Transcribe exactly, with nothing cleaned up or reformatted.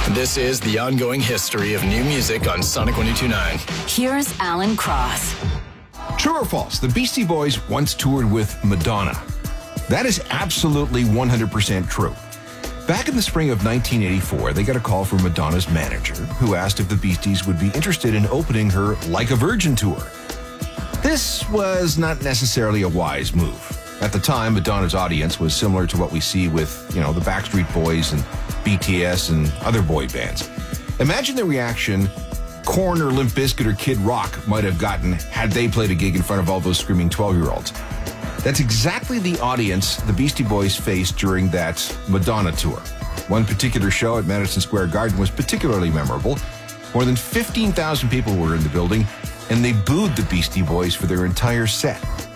This is the ongoing history of new music on Sonic one oh two point nine. Here's Alan Cross. True or false? The Beastie Boys once toured with Madonna. That is absolutely one hundred percent true. Back in the spring of nineteen eighty-four, they got a call from Madonna's manager, who asked if the Beasties would be interested in opening her Like a Virgin tour. This was not necessarily a wise move. At the time, Madonna's audience was similar to what we see with, you know, the Backstreet Boys and B T S and other boy bands. Imagine the reaction Korn or Limp Bizkit or Kid Rock might have gotten had they played a gig in front of all those screaming twelve-year-olds. That's exactly the audience the Beastie Boys faced during that Madonna tour. One particular show at Madison Square Garden was particularly memorable. More than fifteen thousand people were in the building, and they booed the Beastie Boys for their entire set.